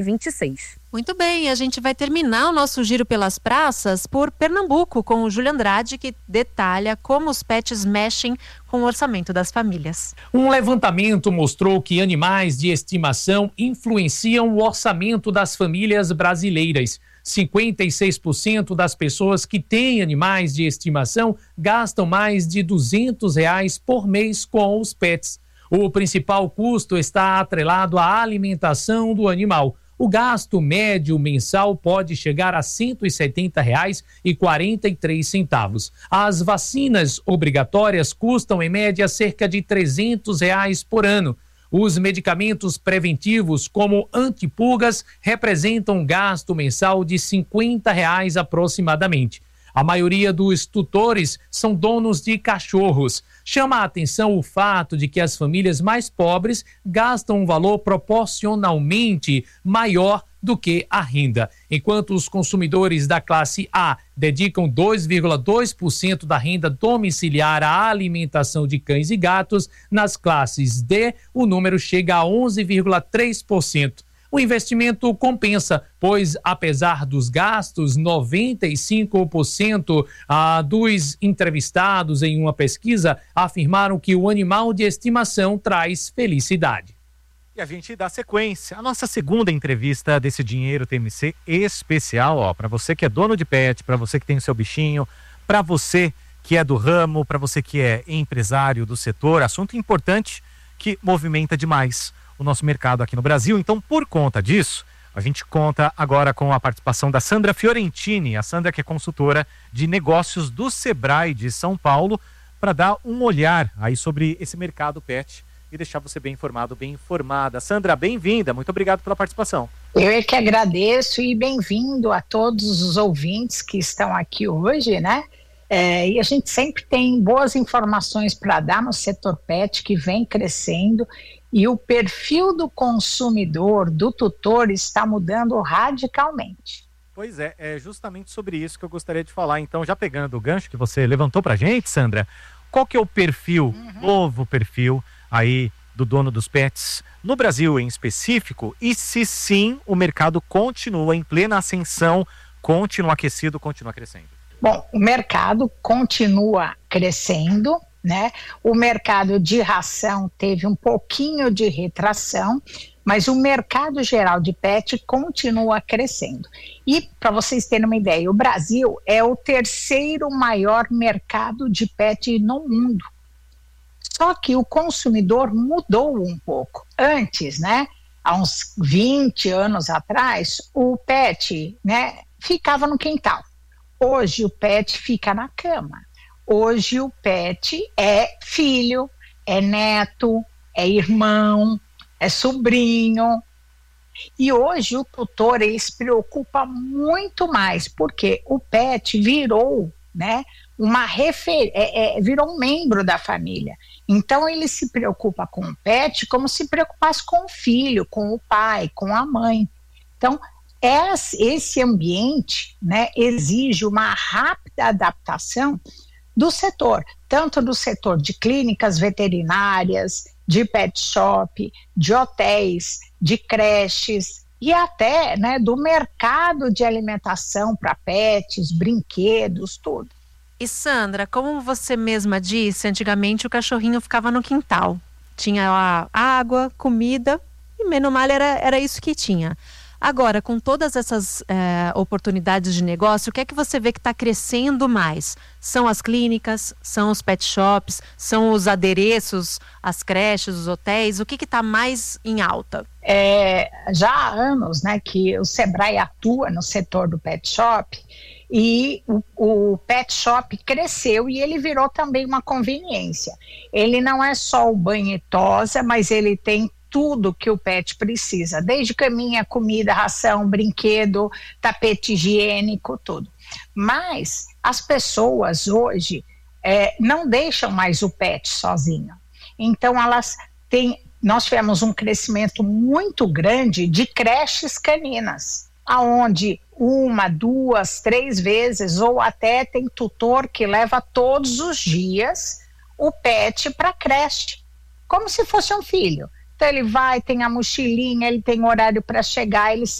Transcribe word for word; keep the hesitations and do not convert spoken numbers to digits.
vinte e seis. Muito bem, a gente vai terminar o nosso giro pelas praças por Pernambuco com o Júlio Andrade, que detalha como os pets mexem com o orçamento das famílias. Um levantamento mostrou que animais de estimação influenciam o orçamento das famílias brasileiras. cinquenta e seis por cento das pessoas que têm animais de estimação gastam mais de duzentos reais por mês com os pets. O principal custo está atrelado à alimentação do animal. O gasto médio mensal pode chegar a cento e setenta reais e quarenta e três centavos. As vacinas obrigatórias custam, em média, cerca de trezentos reais por ano. Os medicamentos preventivos, como antipulgas, representam um gasto mensal de cinquenta reais aproximadamente. A maioria dos tutores são donos de cachorros. Chama a atenção o fato de que as famílias mais pobres gastam um valor proporcionalmente maior do que a renda, enquanto os consumidores da classe A dedicam dois vírgula dois por cento da renda domiciliar à alimentação de cães e gatos. Nas classes D, o número chega a onze vírgula três por cento. O investimento compensa, pois, apesar dos gastos, noventa e cinco por cento ah, dos entrevistados em uma pesquisa afirmaram que o animal de estimação traz felicidade. E a gente dá sequência. A nossa segunda entrevista desse Dinheiro T M C especial, ó, para você que é dono de pet, para você que tem o seu bichinho, para você que é do ramo, para você que é empresário do setor, assunto importante que movimenta demais o nosso mercado aqui no Brasil. Então, por conta disso, a gente conta agora com a participação da Sandra Fiorentini, a Sandra que é consultora de negócios do Sebrae de São Paulo, para dar um olhar aí sobre esse mercado pet e deixar você bem informado, bem informada. Sandra, bem-vinda, muito obrigado pela participação. Eu é que agradeço e bem-vindo a todos os ouvintes que estão aqui hoje, né? É, e a gente sempre tem boas informações para dar no setor pet, que vem crescendo, e o perfil do consumidor, do tutor, está mudando radicalmente. Pois é, é justamente sobre isso que eu gostaria de falar. Então, já pegando o gancho que você levantou para a gente, Sandra, qual que é o perfil, uhum. novo perfil aí do dono dos pets no Brasil em específico? E se sim, o mercado continua em plena ascensão, continua aquecido, continua crescendo? Bom, o mercado continua crescendo, né? O mercado de ração teve um pouquinho de retração, mas o mercado geral de pet continua crescendo. E, para vocês terem uma ideia, o Brasil é o terceiro maior mercado de pet no mundo. Só que o consumidor mudou um pouco. Antes, né, há uns vinte anos atrás, o pet, né, ficava no quintal. Hoje o pet fica na cama. Hoje o pet é filho, é neto, é irmão, é sobrinho. E hoje o tutor, ele se preocupa muito mais, porque o pet virou, né, uma refer... é, é, virou um membro da família. Então ele se preocupa com o pet como se preocupasse com o filho, com o pai, com a mãe. Então esse ambiente, né, exige uma rápida adaptação do setor, tanto do setor de clínicas veterinárias, de pet shop, de hotéis, de creches e até, né, do mercado de alimentação para pets, brinquedos, tudo. E Sandra, como você mesma disse, antigamente o cachorrinho ficava no quintal. Tinha lá água, comida e menos mal era, era isso que tinha. Agora, com todas essas é, oportunidades de negócio, o que é que você vê que está crescendo mais? São as clínicas, são os pet shops, são os adereços, as creches, os hotéis? O que está mais em alta? É, já há anos, né, que o Sebrae atua no setor do pet shop e o, o pet shop cresceu e ele virou também uma conveniência. Ele não é só o banho e tosa, mas ele tem tudo que o pet precisa, desde caminha, comida, ração, brinquedo, tapete higiênico, tudo. Mas as pessoas hoje é, não deixam mais o pet sozinho. Então elas têm, nós tivemos um crescimento muito grande de creches caninas, aonde uma, duas, três vezes ou até tem tutor que leva todos os dias o pet para a creche, como se fosse um filho. Então ele vai, tem a mochilinha, ele tem horário para chegar, ele